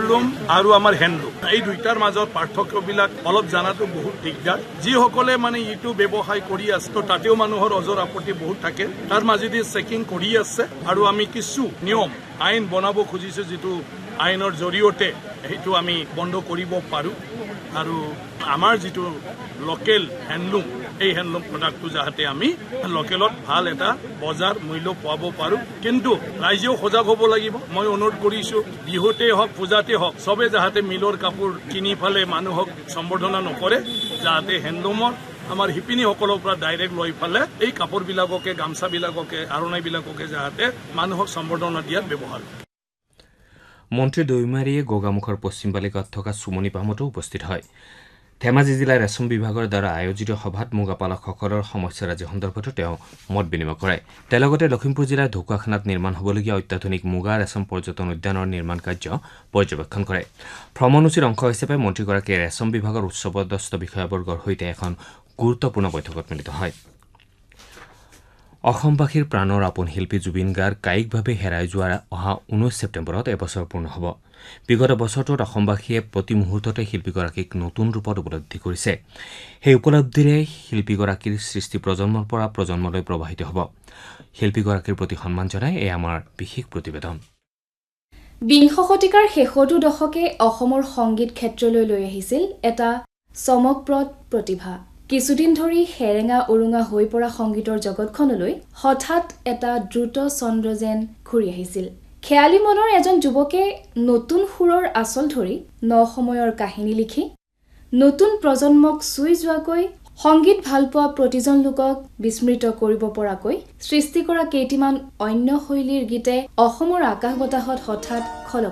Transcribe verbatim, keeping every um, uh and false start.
handloom আৰু আমাৰ handloom এই দুইটাৰ মাজত পাৰ্থক্যবিলাক অলপ জানাটো বহুত দিগদাৰ যিসকলে মানে ইটো ব্যৱসায় কৰি আছে তো তাতেও মানুহৰ অজৰ আপত্তি বহুত থাকে তাৰ মাজেদি চেকিং কৰি আছে আৰু আমি কিছু নিয়ম আইন বনাব খুজিছো যেটো আইনৰ জৰিয়তে এইটো আমি বন্ধ কৰিব পাৰো আৰু আমাৰ যেটো লোকেল হ্যান্ডলুম এই হ্যান্ডলুম প্ৰডাক্টটো যাতে আমি লোকেলত ভাল এটা বজাৰ মূল্য পাব পাৰো কিন্তু ৰাইজেও সজাগ হ'ব লাগিব মই অনুৰোধ কৰিছো বিহুতে হওক পূজাতে হওক সবে যাতে মিলৰ কাপোৰ কিনি ফালে মানুহক সম্বৰ্ধনা নকৰে যাতে হ্যান্ডলুমৰ আমাৰ হিপিনী সকলৰ পৰা ডাইৰেক্ট লৈ ফালে এই কাপোৰ বিলাককে গামছা বিলাককে আৰণাই বিলাককে যাতে মানুহক সম্বৰ্ধনা দিয়াত ব্যৱহাৰ মন্ত্ৰী দৈমাৰীয়ে গোগামুখৰ পশ্চিম বালিকাত থকা সুমনি পামতো উপস্থিত হয় ধেমাজি জিলাৰ ৰেশম বিভাগৰ দ্বাৰা আয়োজিত সভাত মুগাপালকসকলৰ সমস্যাৰাজি সন্দৰ্ভতো তেওঁ মত বিনিময় কৰে তেওঁ লগতে লখিমপুৰ জিলাৰ ঢকুৱাখানাত নিৰ্মাণ হ'বলগীয়া অত্যাধুনিক মুগা ৰেশম পৰ্যটন উদ্যানৰ নিৰ্মাণ কাৰ্য পৰ্যবেক্ষণ কৰে ভ্ৰমণসূচীৰ অংশ হিচাপে মন্ত্ৰীগৰাকীয়ে ৰেশম বিভাগৰ উচ্চপদস্থ বিষয়াবৰ্গৰ সৈতে এখন গুৰুত্বপূৰ্ণ বৈঠকত মিলিত হয় অসমবাসীৰ প্ৰাণৰ আপোন শিল্পী জুবিন গাৰ্গ কায়িকভাৱে হেৰাই যোৱাৰ অহা ঊনৈশ ছেপ্টেম্বৰত এবছৰ পূৰ্ণ হ'ব বিগত বছৰটোত অসমবাসীয়ে প্ৰতি মুহূৰ্ততে শিল্পীগৰাকীক নতুন ৰূপত উপলব্ধি কৰিছে সেই উপলব্ধিৰে শিল্পীগৰাকীৰ সৃষ্টি প্ৰজন্মৰ পৰা প্ৰজন্মলৈ প্ৰবাহিত হ'ব শিল্পীগৰাকীৰ প্ৰতি সন্মান জনাই এই আমাৰ বিশেষ প্ৰতিবেদন বিংশ শতিকাৰ শেষৰটো দশকে অসমৰ সংগীত ক্ষেত্ৰলৈ লৈ আহিছিল এটা চমকপ্ৰদ প্ৰতিভা কিছুদিন ধৰি হেৰেঙা উৰুঙা হৈ পৰা সংগীতৰ জগতখনলৈ হঠাৎ এটা দ্ৰুত চন্দ্ৰ যেন ঘূৰি আহিছিল খেয়ালি মনৰ এজন যুৱকে নতুন সুৰৰ আচল ধৰি ন সময়ৰ কাহিনী লিখি নতুন প্ৰজন্মক চুই যোৱাকৈ সংগীত ভাল পোৱা প্ৰতিজন লোকক বিস্মৃত কৰিব পৰাকৈ সৃষ্টি কৰা কেইটিমান অন্য শৈলীৰ গীতে অসমৰ আকাশ বতাহত হঠাৎ খলক